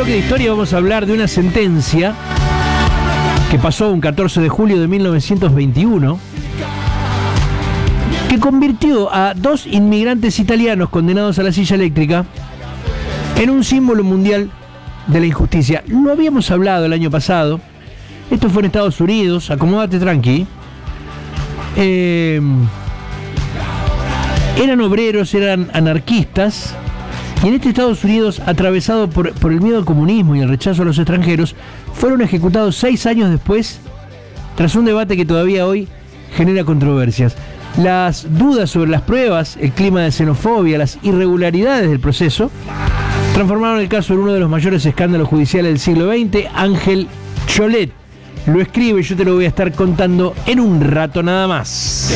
bloque de historia vamos a hablar de una sentencia que pasó un 14 de julio de 1921 que convirtió a 2 inmigrantes italianos condenados a la silla eléctrica en un símbolo mundial de la injusticia. Lo habíamos hablado el año pasado. Esto fue en Estados Unidos. Acomódate tranqui. Eran obreros, eran anarquistas. Y en este Estados Unidos, atravesado por el miedo al comunismo y el rechazo a los extranjeros, fueron ejecutados 6 años después, tras un debate que todavía hoy genera controversias. Las dudas sobre las pruebas, el clima de xenofobia, las irregularidades del proceso, transformaron el caso en uno de los mayores escándalos judiciales del siglo XX. Ángel Cholet lo escribe, yo te lo voy a estar contando en un rato nada más.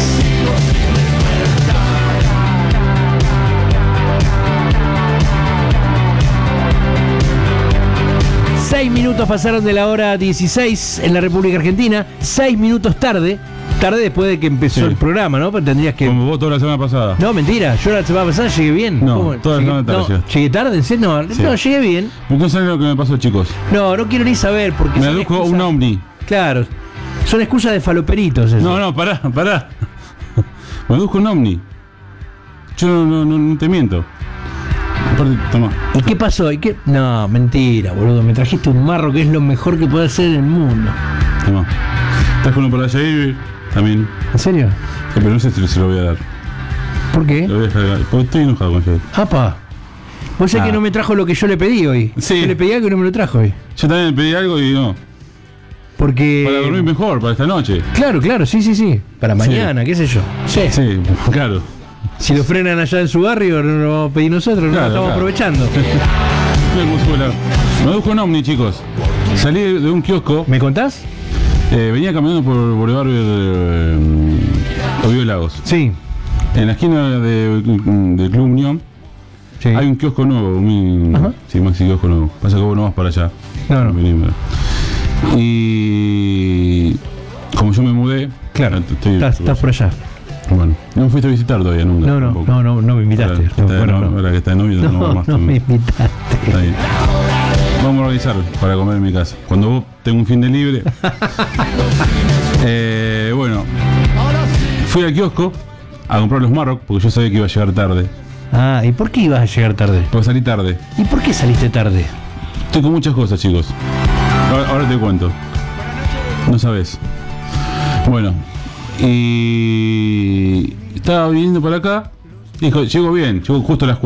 Seis minutos pasaron de la hora 16 en la República Argentina, 6 minutos tarde después de que empezó el programa, ¿no? Pero tendrías que... Como vos toda la semana pasada. No, mentira, yo la semana pasada llegué bien. No, ¿cómo? toda la semana tarde. No, ¿llegué tarde? ¿En serio? No, Sí. no, llegué bien. ¿No saben lo que me pasó, chicos? No quiero ni saber porque... Me son adujo excusas- un ovni. Claro, son excusas de faloperitos eso. No, pará. Me adujo un ovni. Yo no te miento. Aparte, toma. ¿Y qué pasó? No, mentira, boludo, me trajiste un marro que es lo mejor que puede hacer en el mundo. Toma. Estás con uno para Jair también. ¿En serio? Sí, pero no sé si se lo voy a dar. ¿Por qué? Lo voy a dejar. Porque estoy enojado con Jair. Apa, vos sabés que no me trajo lo que yo le pedí hoy. Sí. Yo le pedí algo y no me lo trajo hoy. Yo también le pedí algo y no. Porque... Para dormir mejor, para esta noche. Claro, sí. Para mañana, qué sé yo. Sí. Sí, claro. Si lo frenan allá en su barrio, no lo vamos a pedir nosotros, no lo estamos aprovechando. Mira cómo sube la- Me adujo un ovni, chicos. Salí de un kiosco. ¿Me contás? Venía caminando por Boulevard Oviedo Lagos. Sí. En la esquina del Club Unión Sí. hay un kiosco nuevo. Ajá. Sí, Maxi, kiosco nuevo. Pasa que vos no vas para allá. No. Venimos. Y como yo me mudé, Claro, estás por allá. Bueno, no me fuiste a visitar todavía nunca. No me invitaste. Ahora que está de novio, No me invitaste. Está bien. Vamos a organizar para comer en mi casa. Cuando vos tengo un fin de libre. Bueno, fui al kiosco a comprar los Marroc porque yo sabía que iba a llegar tarde. Ah, ¿y por qué ibas a llegar tarde? Porque salí tarde. ¿Y por qué saliste tarde? Estoy con muchas cosas, chicos. Ahora te cuento. No sabes. Bueno, y estaba viniendo para acá. Dijo, llego bien, llego justo a las 4.